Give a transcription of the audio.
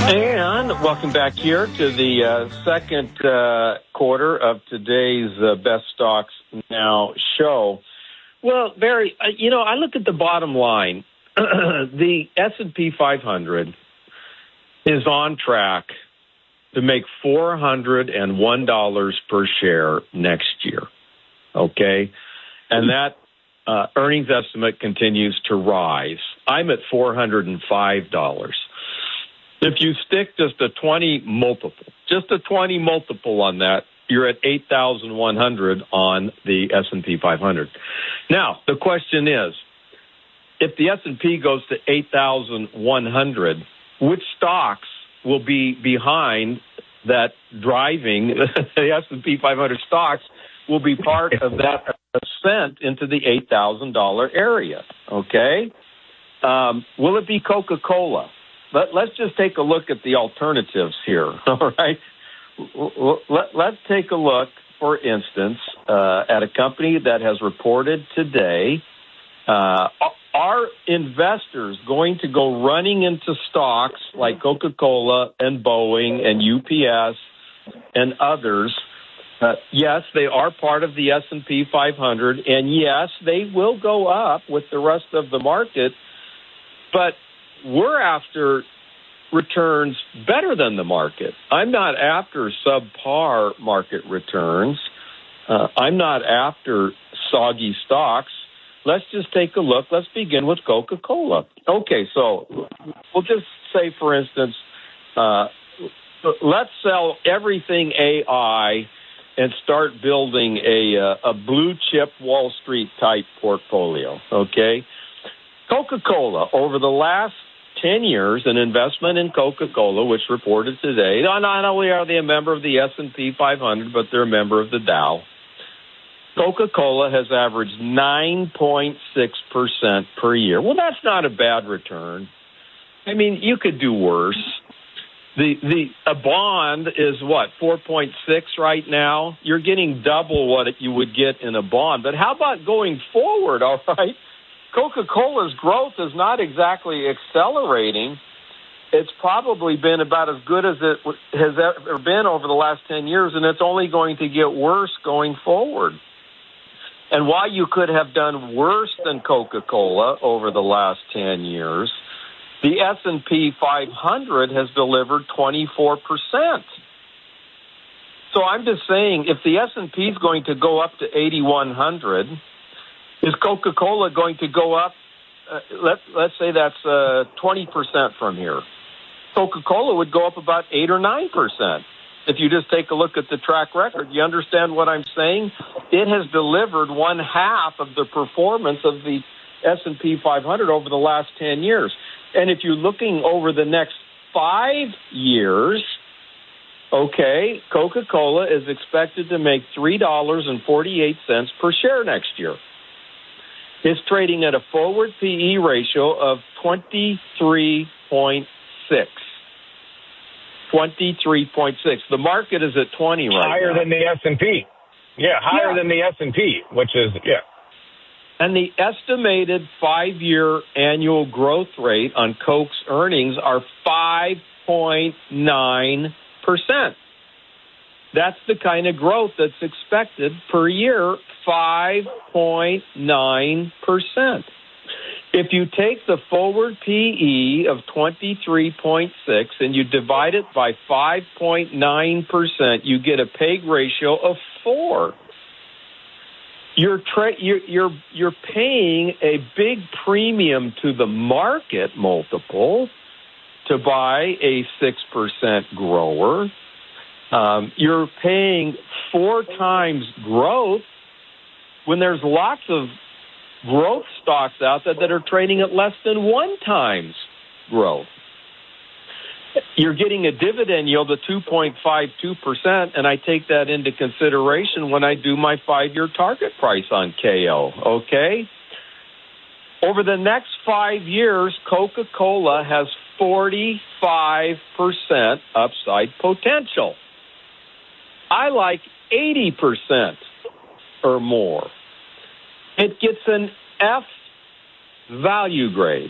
And welcome back here to the second quarter of today's Best Stocks Now show. Well, Barry, I look at the bottom line. The S&P 500 is on track to make $401 per share next year, okay? And that earnings estimate continues to rise. I'm at $405. If you stick just a 20 multiple on that, you're at 8,100 on the S&P 500. Now, the question is, if the S&P goes to 8,100, which stocks will be behind that driving the S&P 500 stocks will be part of that ascent into the $8,000 area, okay? Will it be Coca-Cola? Let's just take a look at the alternatives here, all right? Let's take a look, for instance, at a company that has reported today. Are investors going to go running into stocks like Coca-Cola and Boeing and UPS and others? Yes, they are part of the S&P 500, and yes, they will go up with the rest of the market, but we're after returns better than the market. I'm not after subpar market returns. I'm not after soggy stocks. Let's just take a look. Let's begin with Coca-Cola. Okay, so we'll just say, for instance, let's sell everything AI and start building a blue chip Wall Street type portfolio, okay? Coca-Cola, over the last 10 years, an investment in Coca-Cola, which reported today, not only are they a member of the S&P 500, but they're a member of the Dow. Coca-Cola has averaged 9.6% per year. Well, that's not a bad return. I mean, you could do worse. A bond is what, 4.6 right now? You're getting double what you would get in a bond. But how about going forward, all right? Coca-Cola's growth is not exactly accelerating. It's probably been about as good as it has ever been over the last 10 years, and it's only going to get worse going forward. And while you could have done worse than Coca-Cola over the last 10 years, the S&P 500 has delivered 24%. So I'm just saying, if the S&P is going to go up to 8,100, is Coca-Cola going to go up? Let's say that's 20% from here. Coca-Cola would go up about 8 or 9%. If you just take a look at the track record, you understand what I'm saying? It has delivered one half of the performance of the S&P 500 over the last 10 years. And if you're looking over the next 5 years, okay, Coca-Cola is expected to make $3.48 per share next year. It's trading at a forward PE ratio of 23.6. 23.6. The market is at 20 right higher now. Than the S&P. Yeah, higher than the S&P, which is, yeah. And the estimated 5-year annual growth rate on Coke's earnings are 5.9%. That's the kind of growth that's expected per year, 5.9%. If you take the forward PE of 23.6 and you divide it by 5.9%, you get a PEG ratio of 4. You're paying a big premium to the market multiple to buy a 6% grower. You're paying 4 times growth when there's lots of growth stocks out there that are trading at less than 1 times growth. You're getting a dividend yield of 2.52%, and I take that into consideration when I do my 5-year target price on KO, okay? Over the next 5 years, Coca-Cola has 45% upside potential. I like 80% or more. It gets an F value grade.